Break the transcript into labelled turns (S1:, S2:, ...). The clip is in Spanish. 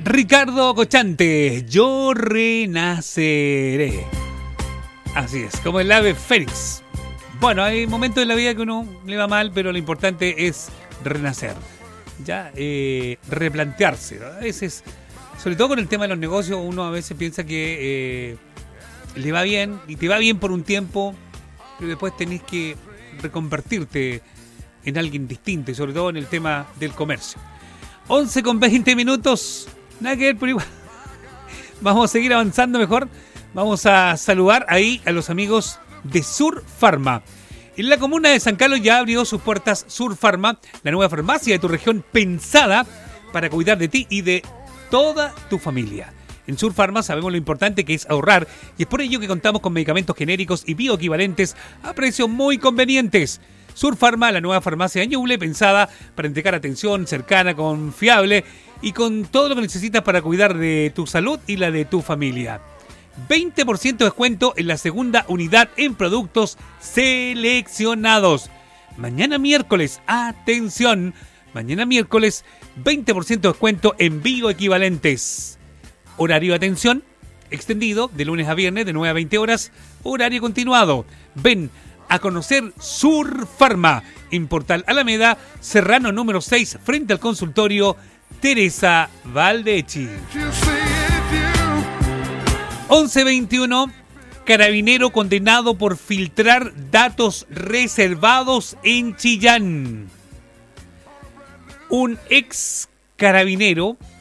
S1: Ricardo Cochante, yo renaceré. Así es, como el ave fénix. Bueno, hay momentos en la vida que uno le va mal, pero lo importante es renacer. Ya, replantearse, ¿no? A veces, sobre todo con el tema de los negocios, uno a veces piensa que le va bien y te va bien por un tiempo, pero después tenés que reconvertirte en alguien distinto, y sobre todo en el tema del comercio. 11:20. Nada que ver, pero igual. Vamos a seguir avanzando mejor. Vamos a saludar ahí a los amigos de Sur Pharma. En la comuna de San Carlos ya abrió sus puertas Sur Pharma, la nueva farmacia de tu región pensada para cuidar de ti y de toda tu familia. En Sur Pharma sabemos lo importante que es ahorrar y es por ello que contamos con medicamentos genéricos y bioequivalentes a precios muy convenientes. Sur Pharma, la nueva farmacia de Ñuble, pensada para entregar atención cercana, confiable y con todo lo que necesitas para cuidar de tu salud y la de tu familia. 20% de descuento en la segunda unidad en productos seleccionados. Mañana miércoles, atención, mañana miércoles, 20% de descuento en bioequivalentes. Horario de atención extendido de lunes a viernes de 9 a 20 horas, horario continuado. Ven a conocer Sur Pharma en Portal Alameda, Serrano número 6, frente al consultorio Teresa Valdechi. 11:21. Carabinero condenado por filtrar datos reservados en Chillán. Un ex carabinero